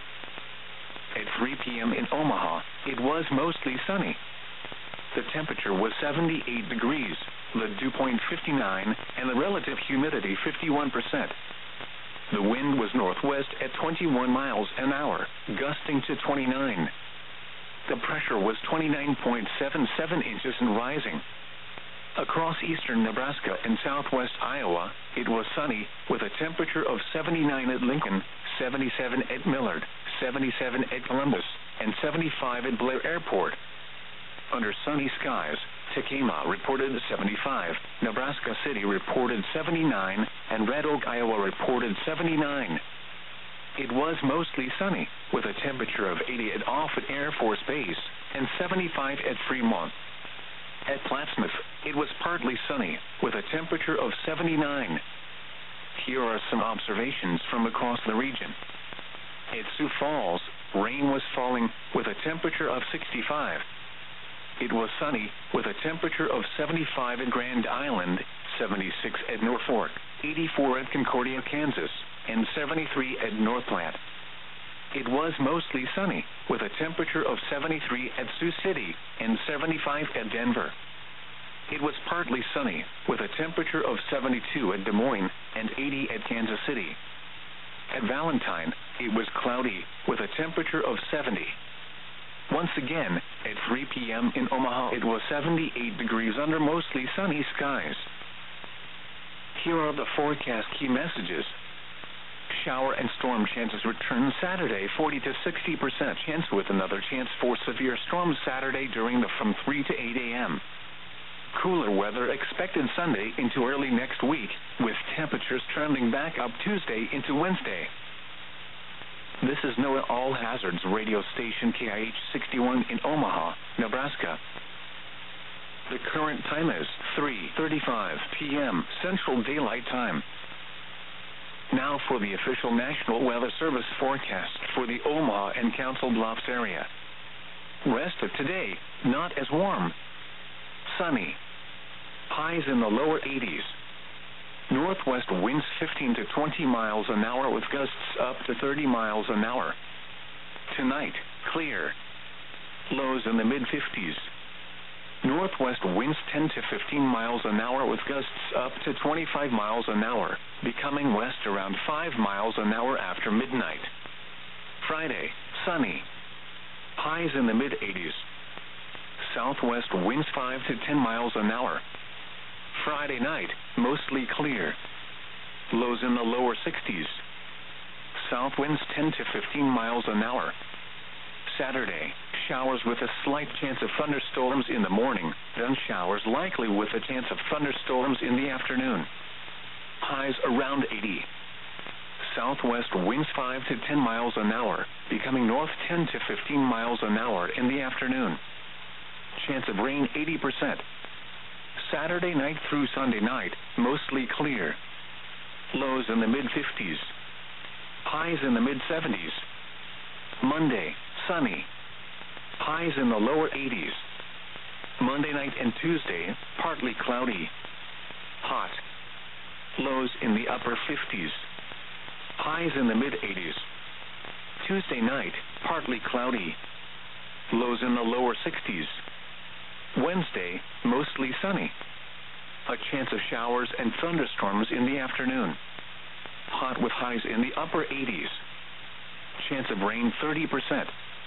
At three p.m. in Omaha, it was mostly sunny. The temperature was seventy-eight degrees, the dew point fifty-nine, and the relative humidity fifty-one percent. The wind was northwest at twenty-one miles an hour, gusting to twenty-nine. The pressure was twenty-nine point seven seven inches and rising. Across eastern Nebraska and southwest Iowa, it was sunny, with a temperature of seventy-nine at Lincoln, seventy-seven at Millard, seventy-seven at Columbus, and seventy-five at Blair Airport. Under sunny skies, Tekamah reported seventy-five, Nebraska City reported seventy-nine, and Red Oak, Iowa reported seventy-nine. It was mostly sunny, with a temperature of eighty at Offutt Air Force Base and seventy-five at Fremont. At Plattsmouth, it was partly sunny, with a temperature of seventy-nine. Here are some observations from across the region. At Sioux Falls, rain was falling, with a temperature of sixty-five. It was sunny, with a temperature of seventy-five at Grand Island, seventy-six at Norfolk, eighty-four at Concordia, Kansas, and seventy-three at Northplant. It was mostly sunny, with a temperature of seventy-three at Sioux City and seventy-five at Denver. It was partly sunny, with a temperature of seventy-two at Des Moines and eighty at Kansas City. At Valentine, it was cloudy, with a temperature of seventy. Once again, at three p.m. in Omaha, it was seventy-eight degrees under mostly sunny skies. Here are the forecast key messages. Shower and storm chances return Saturday, forty to sixty percent chance, with another chance for severe storms Saturday during the from three to eight a.m. Cooler weather expected Sunday into early next week, with temperatures trending back up Tuesday into Wednesday. This is NOAA All Hazards radio station K I H sixty-one in Omaha, Nebraska. The current time is three thirty-five p.m. Central Daylight Time. Now for the official National Weather Service forecast for the Omaha and Council Bluffs area. Rest of today, not as warm. Sunny. Highs in the lower eighties. Northwest winds fifteen to twenty miles an hour with gusts up to thirty miles an hour. Tonight, clear. Lows in the mid-fifties. Northwest winds ten to fifteen miles an hour with gusts up to twenty-five miles an hour, becoming west around five miles an hour after midnight. Friday, sunny. Highs in the mid-eighties. Southwest winds five to ten miles an hour. Friday night, mostly clear. Lows in the lower sixties. South winds ten to fifteen miles an hour. Saturday, showers with a slight chance of thunderstorms in the morning, then showers likely with a chance of thunderstorms in the afternoon. Highs around eighty. Southwest winds five to ten miles an hour, becoming north ten to fifteen miles an hour in the afternoon. Chance of rain eighty percent. Saturday night through Sunday night, mostly clear. Lows in the mid-fifties. Highs in the mid-seventies. Monday, sunny. Highs in the lower eighties. Monday night and Tuesday, partly cloudy. Hot. Lows in the upper fifties. Highs in the mid-eighties. Tuesday night, partly cloudy. Lows in the lower sixties. Wednesday, mostly sunny. A chance of showers and thunderstorms in the afternoon. Hot with highs in the upper eighties. Chance of rain thirty percent.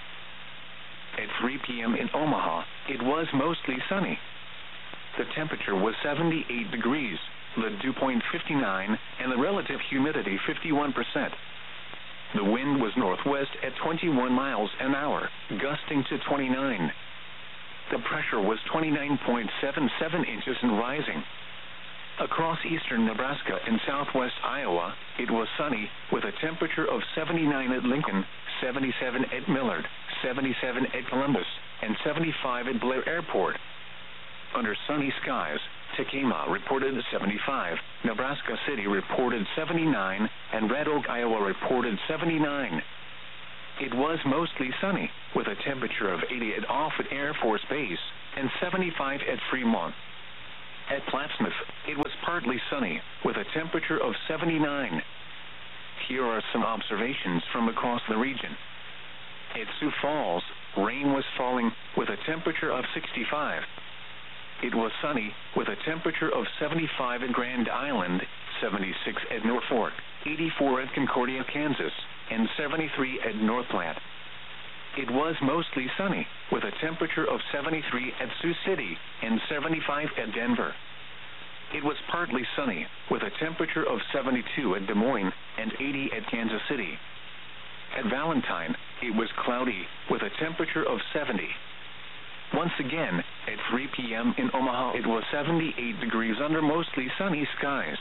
At three p.m. in Omaha, it was mostly sunny. The temperature was seventy-eight degrees, the dew point fifty-nine, and the relative humidity fifty-one percent. The wind was northwest at twenty-one miles an hour, gusting to twenty-nine. The pressure was twenty-nine point seven seven inches and rising. Across eastern Nebraska and southwest Iowa, it was sunny, with a temperature of seventy-nine at Lincoln, seventy-seven at Millard, seventy-seven at Columbus, and seventy-five at Blair Airport. Under sunny skies, Tekamah reported seventy-five, Nebraska City reported seventy-nine, and Red Oak, Iowa reported seventy-nine. it was mostly sunny, with a temperature of eighty at Offutt Air Force Base and seventy-five at Fremont. At Plattsmouth, it was partly sunny, with a temperature of seventy-nine. Here are some observations from across the region. At Sioux Falls, rain was falling, with a temperature of sixty-five. It was sunny, with a temperature of seventy-five at Grand Island, seventy-six at Norfolk, eighty-four at Concordia, Kansas, and seventy-three at North Platte. It was mostly sunny, with a temperature of seventy-three at Sioux City and seventy-five at Denver. It was partly sunny, with a temperature of seventy-two at Des Moines and eighty at Kansas City. At Valentine, it was cloudy, with a temperature of seventy. Once again, at three p m in Omaha, it was seventy-eight degrees under mostly sunny skies.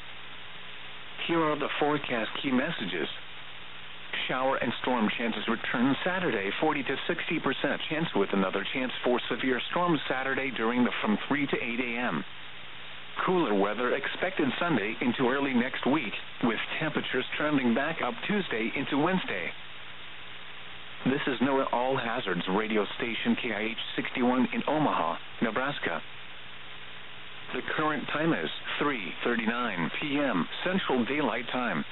Here are the forecast key messages. Shower and storm chances return Saturday, forty to sixty percent chance, with another chance for severe storms Saturday during the from three to eight a m Cooler weather expected Sunday into early next week, with temperatures trending back up Tuesday into Wednesday. This is NOAA All Hazards radio station K I H sixty-one in Omaha, Nebraska. The current time is three thirty-nine p m Central Daylight Time.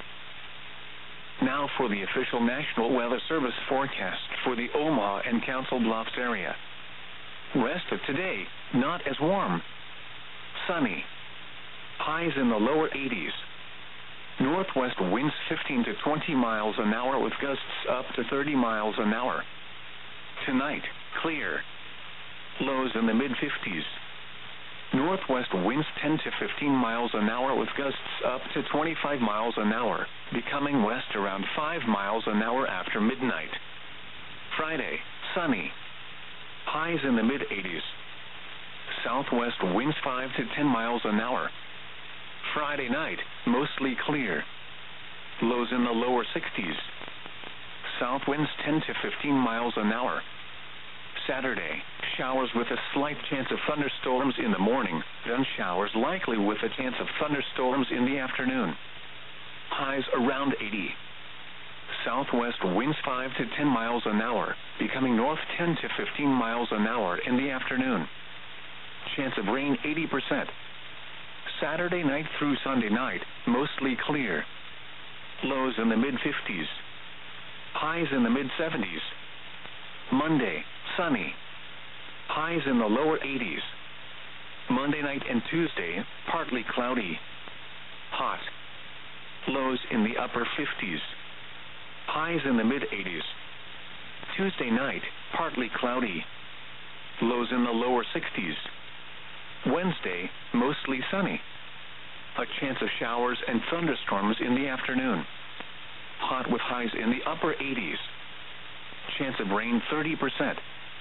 Now for the official National Weather Service forecast for the Omaha and Council Bluffs area. Rest of today, not as warm. Sunny. Highs in the lower eighties. Northwest winds fifteen to twenty miles an hour with gusts up to thirty miles an hour. Tonight, clear. Lows in the mid fifties. Northwest winds ten to fifteen miles an hour with gusts up to twenty-five miles an hour, becoming west around five miles an hour after midnight. Friday, sunny. Highs in the mid eighties. Southwest winds five to ten miles an hour. Friday night, mostly clear. Lows in the lower sixties. South winds ten to fifteen miles an hour. Saturday, showers with a slight chance of thunderstorms in the morning, then showers likely with a chance of thunderstorms in the afternoon. Highs around eighty. Southwest winds five to ten miles an hour, becoming north ten to fifteen miles an hour in the afternoon. Chance of rain eighty percent. Saturday night through Sunday night, mostly clear. Lows in the mid fifties. Highs in the mid seventies. Monday, sunny. Highs in the lower eighties. Monday night and Tuesday, partly cloudy. Hot. Lows in the upper fifties. Highs in the mid eighties. Tuesday night, partly cloudy. Lows in the lower sixties. Wednesday, mostly sunny. A chance of showers and thunderstorms in the afternoon. Hot with highs in the upper eighties. Chance of rain thirty percent.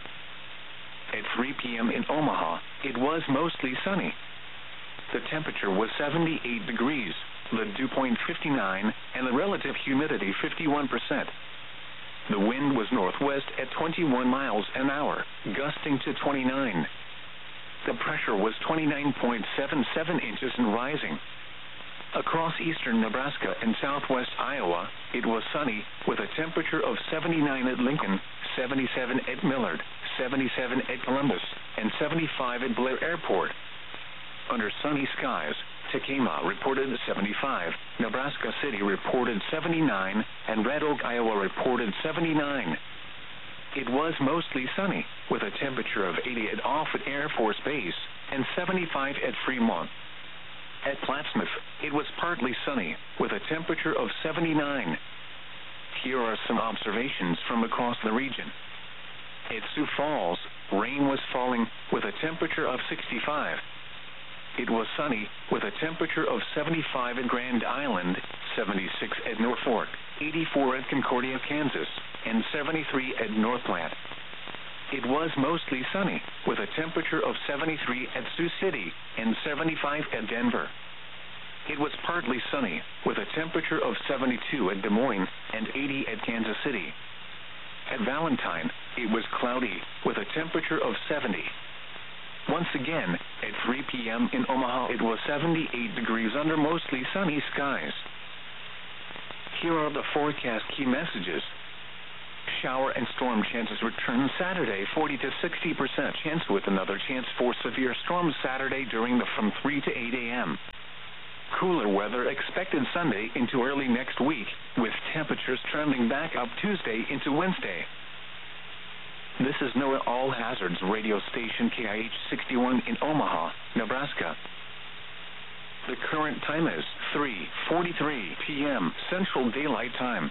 At three p m in Omaha, it was mostly sunny. The temperature was seventy-eight degrees, the dew point fifty-nine, and the relative humidity fifty-one percent. The wind was northwest at twenty-one miles an hour, gusting to twenty-nine. The pressure was twenty-nine point seven seven inches and rising. Across eastern Nebraska and southwest Iowa, it was sunny, with a temperature of seventy-nine at Lincoln, seventy-seven at Millard, seventy-seven at Columbus, and seventy-five at Blair Airport. Under sunny skies, Tacoma reported seventy-five, Nebraska City reported seventy-nine, and Red Oak, Iowa reported seventy-nine. It was mostly sunny, with a temperature of eighty at Offutt Air Force Base and seventy-five at Fremont. At Plattsmouth, it was partly sunny, with a temperature of seventy-nine. Here are some observations from across the region. At Sioux Falls, rain was falling, with a temperature of sixty-five. It was sunny, with a temperature of seventy-five at Grand Island, seventy-six at Norfolk, eighty-four at Concordia, Kansas, and seventy-three at North Platte. It was mostly sunny, with a temperature of seventy-three at Sioux City and seventy-five at Denver. It was partly sunny, with a temperature of seventy-two at Des Moines and eighty at Kansas City. At Valentine, it was cloudy, with a temperature of seventy. Once again, at three p m in Omaha, it was seventy-eight degrees under mostly sunny skies. Here are the forecast key messages. Shower and storm chances return Saturday, forty to sixty percent chance with another chance for severe storms Saturday during the from three to eight a.m. Cooler weather expected Sunday into early next week, with temperatures trending back up Tuesday into Wednesday. This is NOAA All Hazards radio station K I H sixty-one in Omaha, Nebraska. The current time is three forty-three p.m. Central Daylight Time.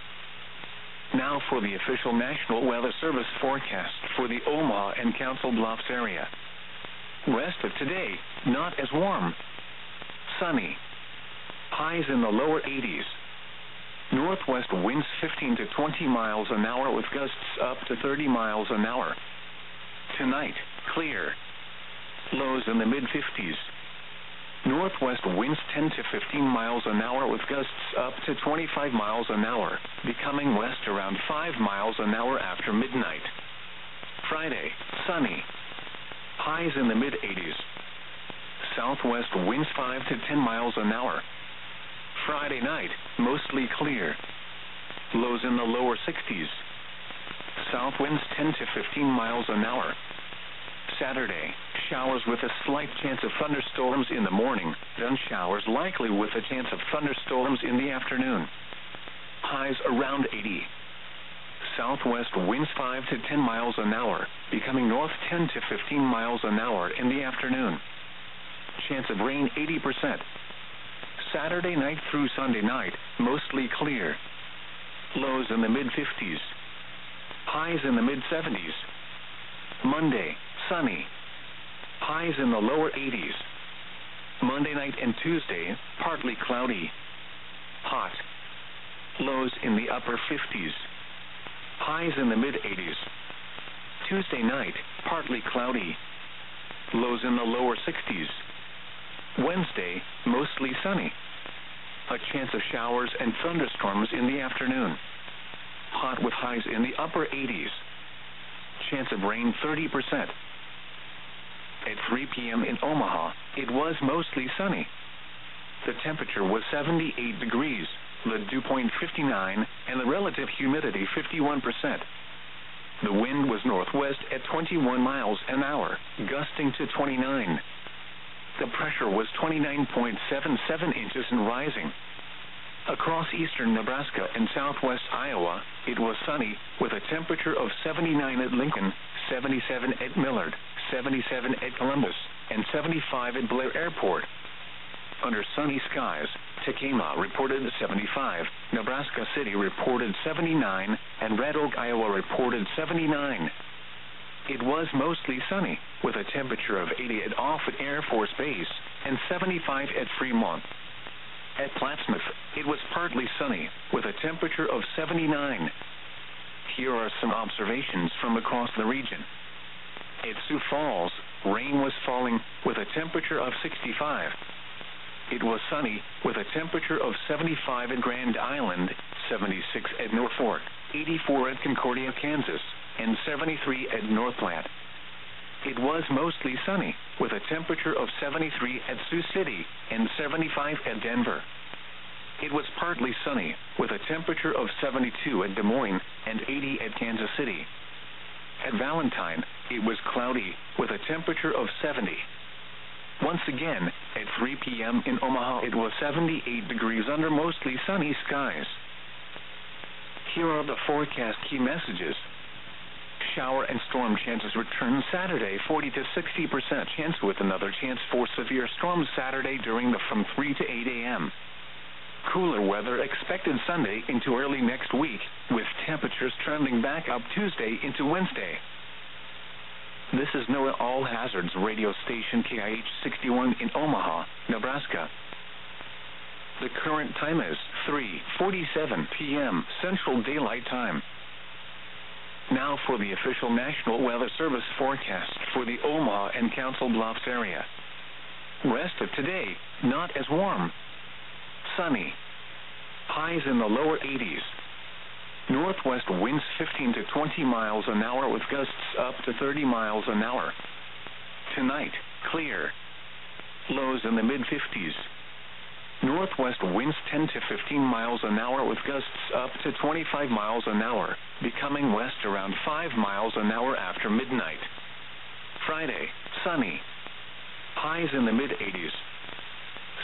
Now for the official National Weather Service forecast for the Omaha and Council Bluffs area. Rest of today, not as warm. Sunny. Highs in the lower eighties. Northwest winds fifteen to twenty miles an hour with gusts up to thirty miles an hour. Tonight, clear. Lows in the mid fifties. Northwest winds ten to fifteen miles an hour with gusts up to twenty-five miles an hour, becoming west around five miles an hour after midnight. Friday, sunny. Highs in the mid eighties. Southwest winds five to ten miles an hour. Friday night, mostly clear. Lows in the lower sixties. South winds ten to fifteen miles an hour. Saturday, showers with a slight chance of thunderstorms in the morning, then showers likely with a chance of thunderstorms in the afternoon. Highs around eighty. Southwest winds five to ten miles an hour, becoming north ten to fifteen miles an hour in the afternoon. Chance of rain eighty percent. Saturday night through Sunday night, mostly clear. Lows in the mid fifties. Highs in the mid seventies. Monday, sunny. Highs in the lower eighties. Monday night and Tuesday, partly cloudy. Hot. Lows in the upper fifties. Highs in the mid eighties. Tuesday night, partly cloudy. Lows in the lower sixties. Wednesday, mostly sunny. A chance of showers and thunderstorms in the afternoon. Hot with highs in the upper eighties. Chance of rain thirty percent. At three p.m. in Omaha, it was mostly sunny. The temperature was seventy-eight degrees, the dew point fifty-nine, and the relative humidity fifty-one percent. The wind was northwest at twenty-one miles an hour, gusting to twenty-nine. The pressure was twenty-nine point seven seven inches and rising. Across eastern Nebraska and southwest Iowa, it was sunny, with a temperature of seventy-nine at Lincoln, seventy-seven at Millard, seventy-seven at Columbus, and seventy-five at Blair Airport. Under sunny skies, Tacoma reported seventy-five, Nebraska City reported seventy-nine, and Red Oak, Iowa reported seventy-nine. It was mostly sunny, with a temperature of eighty at Offutt Air Force Base and seventy-five at Fremont. At Plattsmouth, it was partly sunny, with a temperature of seventy-nine. Here are some observations from across the region. At Sioux Falls, rain was falling, with a temperature of sixty-five. It was sunny, with a temperature of seventy-five at Grand Island, seventy-six at Norfolk, eighty-four at Concordia, Kansas, and seventy-three at Northland. It was mostly sunny, with a temperature of seventy-three at Sioux City and seventy-five at Denver. It was partly sunny, with a temperature of seventy-two at Des Moines and eighty at Kansas City. At Valentine, it was cloudy, with a temperature of seventy. Once again, at three p.m. in Omaha, it was seventy-eight degrees under mostly sunny skies. Here are the forecast key messages. Shower and storm chances return Saturday, forty to sixty percent chance with another chance for severe storms Saturday during the from three to eight a.m. Cooler weather expected Sunday into early next week, with temperatures trending back up Tuesday into Wednesday. This is NOAA All Hazards radio station K I H sixty-one in Omaha, Nebraska. The current time is three forty-seven p.m. Central Daylight Time. Now for the official National Weather Service forecast for the Omaha and Council Bluffs area. Rest of today, not as warm. Sunny. Highs in the lower eighties. Northwest winds fifteen to twenty miles an hour with gusts up to thirty miles an hour. Tonight, clear. Lows in the mid fifties. Northwest winds ten to fifteen miles an hour with gusts up to twenty-five miles an hour. becoming west around five miles an hour after midnight. Friday, sunny. Highs in the mid eighties.